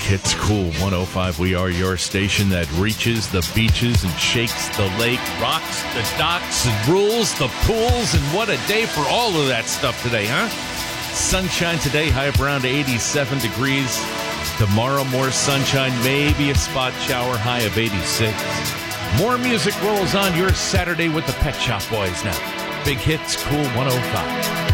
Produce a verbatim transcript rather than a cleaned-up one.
Hits Cool one oh five. We are your station that reaches the beaches and shakes the lake, rocks the docks and rules the pools. And what a day for all of that stuff today, huh? Sunshine today, high up around eighty-seven degrees. Tomorrow, more sunshine, maybe a spot shower, high of eighty-six. More music rolls on your Saturday with the Pet Shop Boys now. Big Hits Cool one oh five.